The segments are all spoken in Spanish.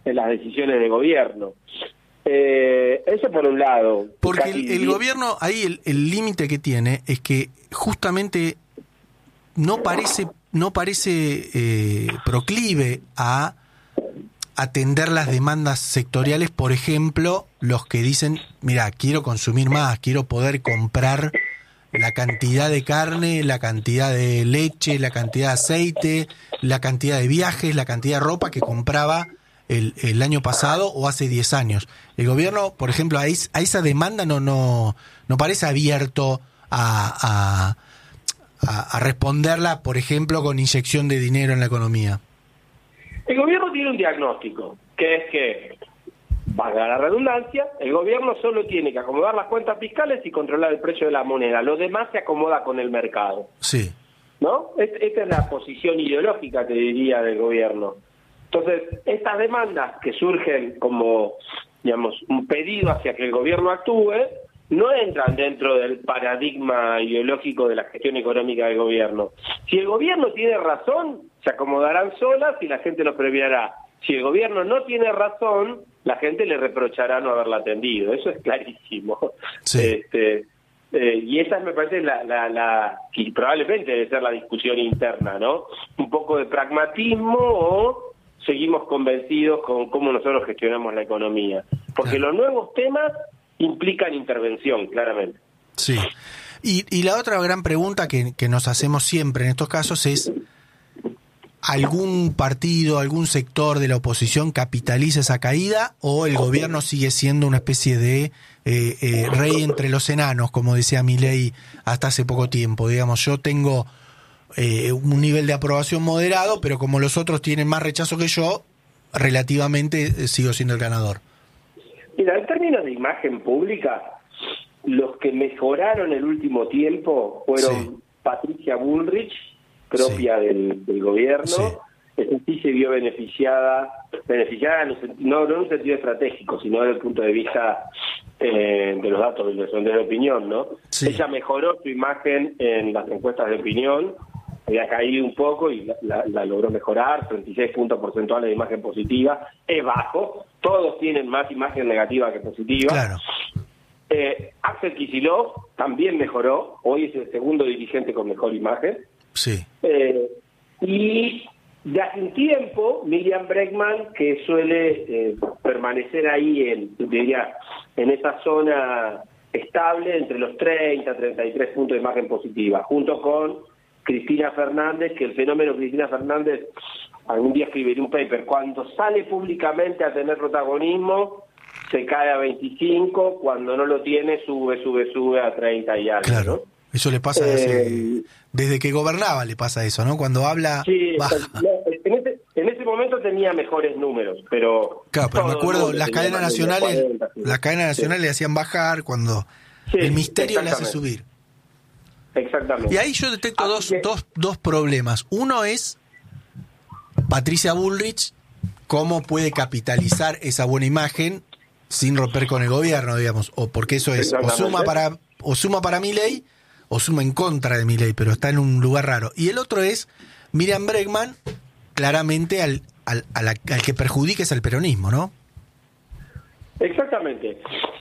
las decisiones de gobierno. Eso por un lado. Porque el gobierno, ahí el límite que tiene es que justamente no parece proclive a atender las demandas sectoriales, por ejemplo, los que dicen, mira, quiero consumir más, quiero poder comprar la cantidad de carne, la cantidad de leche, la cantidad de aceite, la cantidad de viajes, la cantidad de ropa que compraba el año pasado o hace 10 años. El gobierno, por ejemplo, a esa demanda no parece abierto a responderla, por ejemplo, con inyección de dinero en la economía. El gobierno tiene un diagnóstico, que es que, valga la redundancia, el gobierno solo tiene que acomodar las cuentas fiscales y controlar el precio de la moneda. Lo demás se acomoda con el mercado. Sí. ¿No? Esta es la posición ideológica, te diría, del gobierno. Entonces, estas demandas que surgen como, digamos, un pedido hacia que el gobierno actúe, no entran dentro del paradigma ideológico de la gestión económica del gobierno. Si el gobierno tiene razón, se acomodarán solas y la gente lo premiará. Si el gobierno no tiene razón, la gente le reprochará no haberla atendido. Eso es clarísimo. Sí. Y esa me parece que probablemente debe ser la discusión interna, ¿no? Un poco de pragmatismo o seguimos convencidos con cómo nosotros gestionamos la economía. Porque los nuevos temas implican intervención, claramente. Sí. Y la otra gran pregunta que nos hacemos siempre en estos casos es, ¿algún partido, algún sector de la oposición capitaliza esa caída o el gobierno sigue siendo una especie de rey entre los enanos, como decía Milei hasta hace poco tiempo? Digamos, yo tengo un nivel de aprobación moderado, pero como los otros tienen más rechazo que yo, relativamente sigo siendo el ganador. Mira, en términos de imagen pública, los que mejoraron el último tiempo fueron Patricia Bullrich, propia del gobierno. Sí. Esa sí se vio beneficiada no en un sentido estratégico, sino desde el punto de vista de los datos de los sondeos de opinión, ¿no? Sí. Ella mejoró su imagen en las encuestas de opinión, había caído un poco y la logró mejorar, 36 puntos porcentuales de imagen positiva, es bajo, todos tienen más imagen negativa que positiva. Claro. Axel Kicillof también mejoró, hoy es el segundo dirigente con mejor imagen. Sí. Y de hace un tiempo, Miriam Bregman, que suele permanecer ahí en esa zona estable entre los 30-33 puntos de imagen positiva, junto con Cristina Fernández, que el fenómeno Cristina Fernández, algún día escribiré un paper, cuando sale públicamente a tener protagonismo, se cae a 25, cuando no lo tiene, sube a 30 y algo. Claro. ¿No? Eso le pasa desde que gobernaba, le pasa eso, ¿no? Cuando habla, sí, baja. En ese momento tenía mejores números, pero... Claro, pero me acuerdo, las cadenas nacionales le hacían bajar cuando el misterio le hace subir. Exactamente. Y ahí yo detecto dos problemas. Uno es Patricia Bullrich, cómo puede capitalizar esa buena imagen sin romper con el gobierno, digamos, o porque eso es o suma para Milei o suma en contra de Milei, pero está en un lugar raro. Y el otro es Miriam Bregman, claramente al que perjudica es al peronismo, ¿no? Exactamente.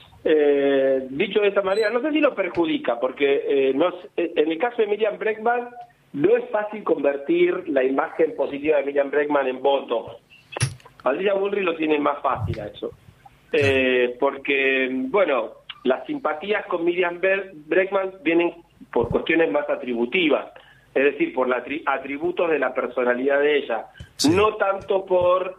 Dicho de esta manera, no sé si lo perjudica, porque en el caso de Miriam Bregman no es fácil convertir la imagen positiva de Miriam Bregman en votos. Patricia Bullrich lo tiene más fácil a eso. Porque, bueno, las simpatías con Miriam Bregman vienen por cuestiones más atributivas, es decir, por los atributos de la personalidad de ella, no tanto por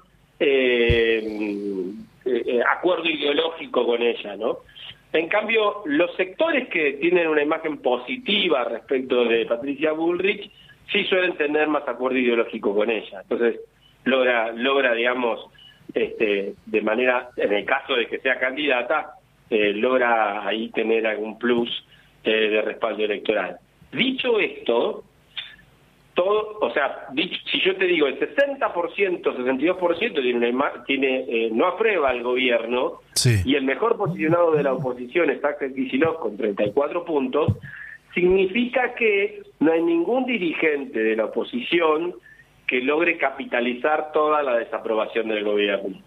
acuerdo ideológico con ella, ¿no? En cambio, los sectores que tienen una imagen positiva respecto de Patricia Bullrich sí suelen tener más acuerdo ideológico con ella. Entonces, logra digamos, de manera, en el caso de que sea candidata, logra ahí tener algún plus de respaldo electoral. Dicho esto, si yo te digo el 60%, 62% no aprueba al gobierno, y el mejor posicionado de la oposición es Axel Kicillof con 34 puntos, significa que no hay ningún dirigente de la oposición que logre capitalizar toda la desaprobación del gobierno.